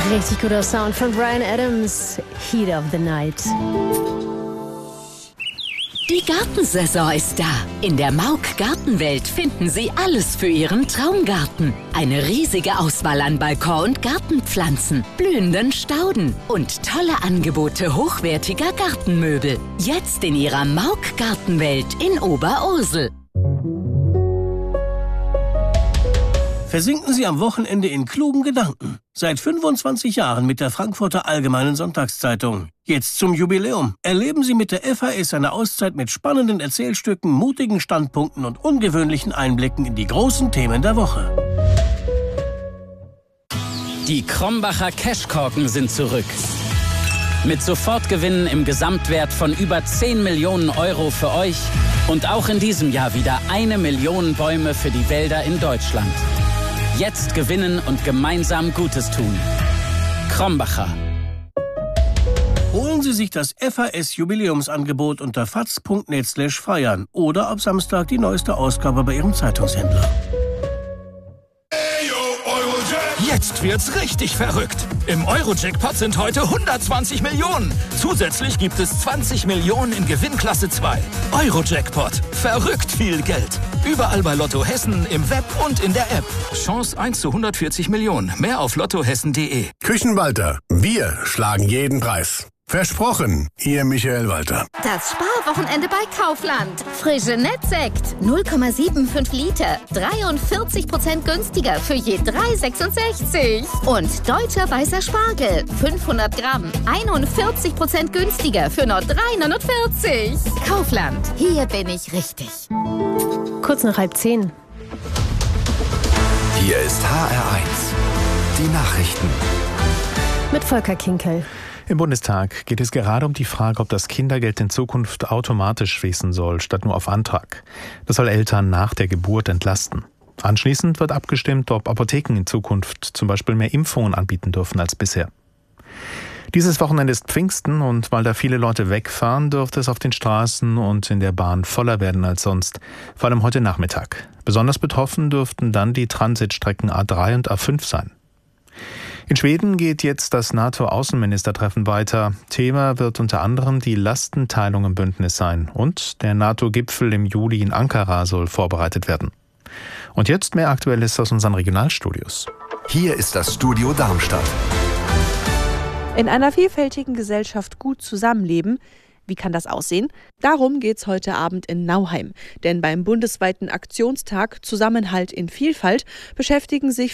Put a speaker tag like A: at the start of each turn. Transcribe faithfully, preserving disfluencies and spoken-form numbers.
A: Richtig guter Sound von Bryan Adams, Heat of the Night.
B: Die Gartensaison ist da. In der Mauk Gartenwelt finden Sie alles für Ihren Traumgarten. Eine riesige Auswahl an Balkon- und Gartenpflanzen, blühenden Stauden und tolle Angebote hochwertiger Gartenmöbel. Jetzt in Ihrer Mauk Gartenwelt in Oberursel.
C: Versinken Sie am Wochenende in klugen Gedanken. Seit fünfundzwanzig Jahren mit der Frankfurter Allgemeinen Sonntagszeitung. Jetzt zum Jubiläum. Erleben Sie mit der F A S eine Auszeit mit spannenden Erzählstücken, mutigen Standpunkten und ungewöhnlichen Einblicken in die großen Themen der Woche.
D: Die Krombacher Cashkorken sind zurück. Mit Sofortgewinnen im Gesamtwert von über zehn Millionen Euro für euch und auch in diesem Jahr wieder eine Million Bäume für die Wälder in Deutschland. Jetzt gewinnen und gemeinsam Gutes tun. Krombacher.
C: Holen Sie sich das F A S-Jubiläumsangebot unter faz punkt net slash feiern oder ab Samstag die neueste Ausgabe bei Ihrem Zeitungshändler.
E: Jetzt wird's richtig verrückt. Im Euro-Jackpot sind heute hundertzwanzig Millionen. Zusätzlich gibt es zwanzig Millionen in Gewinnklasse zwei. Euro-Jackpot. Verrückt viel Geld. Überall bei Lotto Hessen, im Web und in der App. Chance eins zu hundertvierzig Millionen. Mehr auf lottohessen punkt de.
F: Küchenwalter. Wir schlagen jeden Preis. Versprochen, Ihr Michael Walter.
G: Das Sparwochenende bei Kaufland. Frische Nettsekt, null Komma fünfundsiebzig Liter, dreiundvierzig Prozent günstiger für je drei Komma sechsundsechzig. Und deutscher weißer Spargel, fünfhundert Gramm, einundvierzig Prozent günstiger für nur drei Komma neunundvierzig. Kaufland, hier bin ich richtig.
A: Kurz nach halb zehn.
H: Hier ist H R eins. Die Nachrichten.
A: Mit Volker Kinkel.
I: Im Bundestag geht es gerade um die Frage, ob das Kindergeld in Zukunft automatisch fließen soll, statt nur auf Antrag. Das soll Eltern nach der Geburt entlasten. Anschließend wird abgestimmt, ob Apotheken in Zukunft zum Beispiel mehr Impfungen anbieten dürfen als bisher. Dieses Wochenende ist Pfingsten und weil da viele Leute wegfahren, dürfte es auf den Straßen und in der Bahn voller werden als sonst, vor allem heute Nachmittag. Besonders betroffen dürften dann die Transitstrecken A drei und A fünf sein. In Schweden geht jetzt das NATO-Außenministertreffen weiter. Thema wird unter anderem die Lastenteilung im Bündnis sein und der NATO-Gipfel im Juli in Ankara soll vorbereitet werden. Und jetzt mehr Aktuelles aus unseren Regionalstudios.
H: Hier ist das Studio Darmstadt.
J: In einer vielfältigen Gesellschaft gut zusammenleben. Wie kann das aussehen? Darum geht's heute Abend in Nauheim. Denn beim bundesweiten Aktionstag Zusammenhalt in Vielfalt beschäftigen sich